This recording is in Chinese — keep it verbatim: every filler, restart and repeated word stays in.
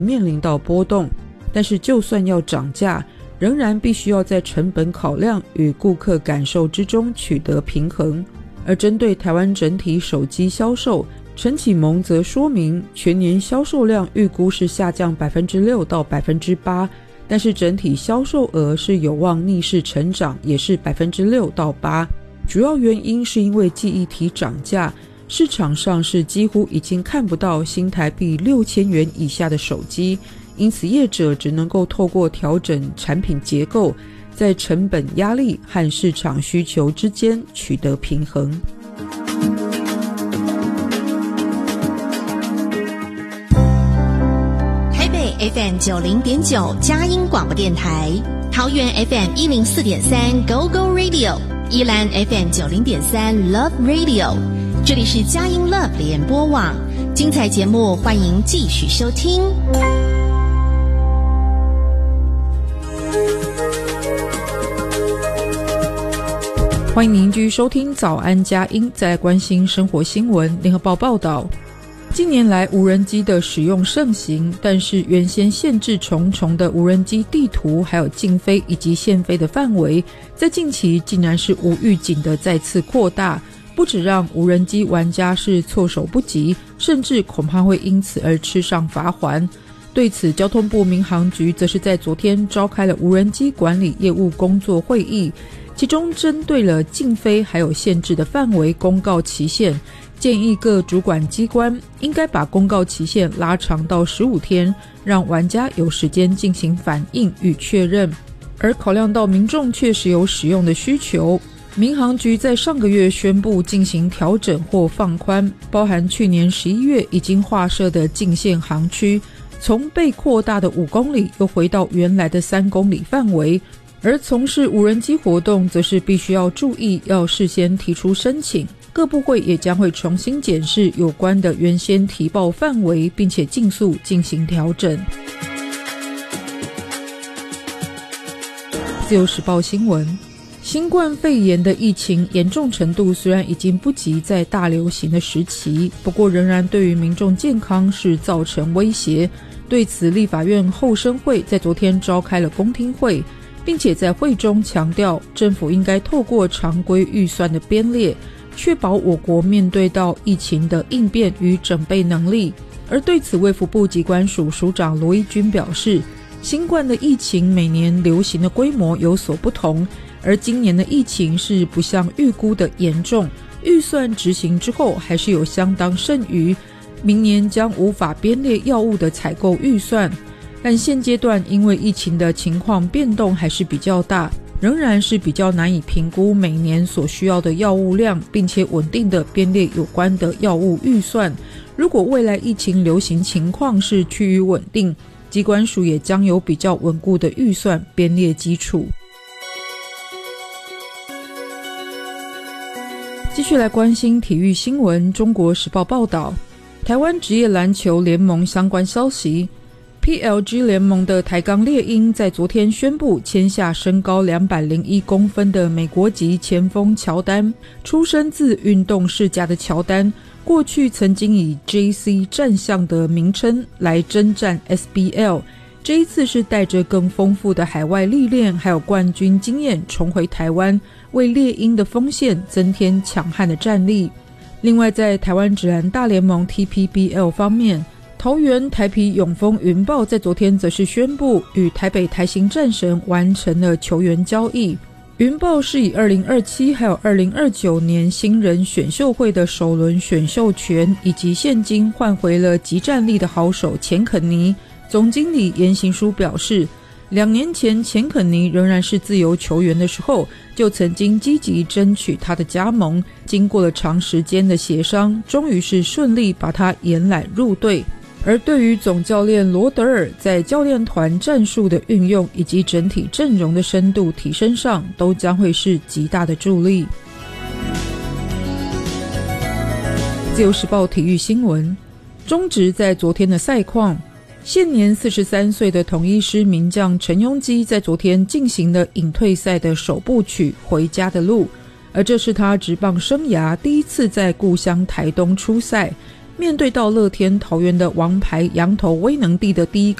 面临到波动，但是就算要涨价，仍然必须要在成本考量与顾客感受之中取得平衡。而针对台湾整体手机销售，陈启蒙则说明，全年销售量预估是下降 百分之六 到 百分之八， 但是整体销售额是有望逆势成长，也是 百分之六 到 八。 主要原因是因为记忆体涨价，市场上是几乎已经看不到新台币六千元以下的手机，因此业者只能够透过调整产品结构，在成本压力和市场需求之间取得平衡。 台北 F M 九零点九 佳音广播电台，桃园 F M 一零四点三 Go Go Radio， 宜兰 F M 九零点三 Love Radio， 这里是佳音 Love 联播网，精彩节目欢迎继续收听。 欢迎您继续收听早安佳音，在关心生活新闻。联合报报道，近年来无人机的使用盛行，但是原先限制重重的无人机地图还有禁飞以及限飞的范围，在近期竟然是无预警的再次扩大，不只让无人机玩家是措手不及，甚至恐怕会因此而吃上罚锾。对此，交通部民航局则是在昨天召开了无人机管理业务工作会议，其中针对了禁飞还有限制的范围公告期限，建议各主管机关应该把公告期限拉长到十五天，让玩家有时间进行反应与确认。而考量到民众确实有使用的需求，民航局在上个月宣布进行调整或放宽，包含去年十一月已经划设的禁限航区，从被扩大的五公里又回到原来的三公里范围。而从事无人机活动则是必须要注意，要事先提出申请，各部会也将会重新检视有关的原先提报范围，并且尽速进行调整。自由时报新闻，新冠肺炎的疫情严重程度虽然已经不及在大流行的时期，不过仍然对于民众健康是造成威胁。对此，立法院后生会在昨天召开了公听会，并且在会中强调，政府应该透过常规预算的编列，确保我国面对到疫情的应变与准备能力。而对此，卫福部疾管署署长罗一军表示，新冠的疫情每年流行的规模有所不同，而今年的疫情是不像预估的严重，预算执行之后还是有相当剩余，明年将无法编列药物的采购预算。但现阶段因为疫情的情况变动还是比较大，仍然是比较难以评估每年所需要的药物量，并且稳定的编列有关的药物预算。如果未来疫情流行情况是趋于稳定，疾管署也将有比较稳固的预算编列基础。继续来关心体育新闻，中国时报报道，台湾职业篮球联盟相关消息， P L G 联盟的台钢猎鹰在昨天宣布签下身高两百零一公分的美国籍前锋乔丹。出身自运动世家的乔丹，过去曾经以 J C 战象的名称来征战 S B L， 这一次是带着更丰富的海外历练还有冠军经验重回台湾，为猎鹰的锋线增添强悍的战力。另外，在台湾职篮大联盟 T P B L 方面，桃园台啤永丰云豹在昨天则是宣布与台北台新战神完成了球员交易。云豹是以二零二七还有二零二九年新人选秀会的首轮选秀权以及现金换回了极战力的好手钱肯尼。总经理严行书表示，两年前钱肯尼仍然是自由球员的时候，就曾经积极争取他的加盟，经过了长时间的协商，终于是顺利把他延揽入队。而对于总教练罗德尔在教练团战术的运用以及整体阵容的深度提升上，都将会是极大的助力。自由时报体育新闻，中职在昨天的赛况，现年四十三岁的统一狮名将陈庸基在昨天进行了隐退赛的首部曲回家的路，而这是他职棒生涯第一次在故乡台东出赛， 面对到乐天桃园的王牌羊头威能帝的第一